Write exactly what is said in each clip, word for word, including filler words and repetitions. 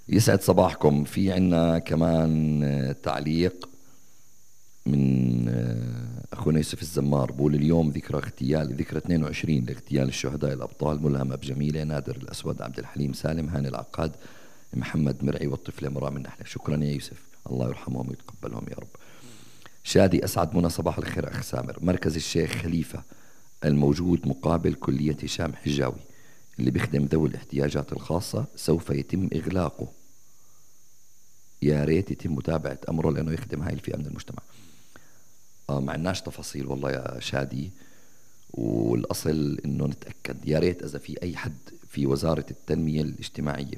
يسعد صباحكم. في عنا كمان آه، تعليق من آه، أخونا يوسف الزمار، بقول اليوم ذكرى اغتيال ذكرى اثنين وعشرين لاغتيال الشهداء الأبطال ملهمة بجميلة، نادر الأسود، عبد الحليم سالم، هاني العقاد، محمد مرعي، والطفلة مرام النحلة. شكرا يا يوسف، الله يرحمهم ويتقبلهم يا رب. شادي أسعد منى، صباح الخير أخ سامر. مركز الشيخ خليفة الموجود مقابل كلية هشام حجاوي اللي بيخدم ذوي الاحتياجات الخاصة سوف يتم إغلاقه، يا ريت يتم متابعة أمره لأنه يخدم هاي الفئة من المجتمع. آه ما عندناش تفاصيل والله يا شادي، والأصل إنه نتأكد. يا ريت إذا في أي حد في وزارة التنمية الاجتماعية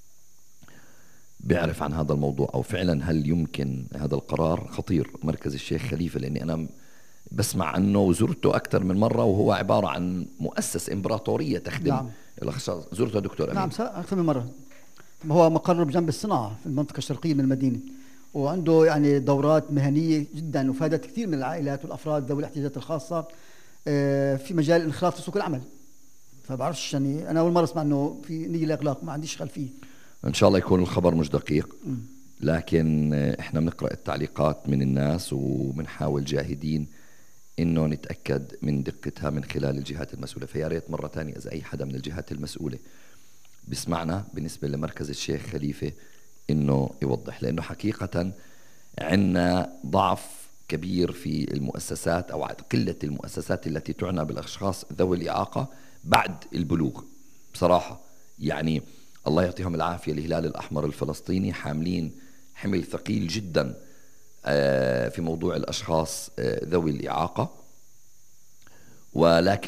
بيعرف عن هذا الموضوع، أو فعلا هل يمكن هذا القرار خطير مركز الشيخ خليفة، لأني أنا بسمع عنه وزرته أكثر من مرة، وهو عبارة عن مؤسسة إمبراطورية تخدم نعم. الأخصائيين. زرته دكتور نعم أمين؟ أكثر من مرة. هو مقر بجنب الصناعة في المنطقة الشرقية من المدينة، وعنده يعني دورات مهنية جدا وفادت كثير من العائلات والأفراد ذوي الاحتياجات الخاصة آه، في مجال الانخراط في سوق العمل. فبعرفش يعني، أنا أول مرة أسمع إنه في نية لإغلاق، ما عنديش خلفية. إن شاء الله يكون الخبر مش دقيق، لكن إحنا بنقرأ التعليقات من الناس وبنحاول جاهدين إنه نتأكد من دقتها من خلال الجهات المسؤولة. فيا ريت مرة تانية إذا أي حدا من الجهات المسؤولة بسمعنا بالنسبة لمركز الشيخ خليفة إنه يوضح، لأنه حقيقة عندنا ضعف كبير في المؤسسات أو قلة المؤسسات التي تعنى بالأشخاص ذوي الإعاقة بعد البلوغ بصراحة. يعني الله يعطيهم العافية، الهلال الأحمر الفلسطيني حاملين حمل ثقيل جدا في موضوع الأشخاص ذوي الإعاقة، ولكن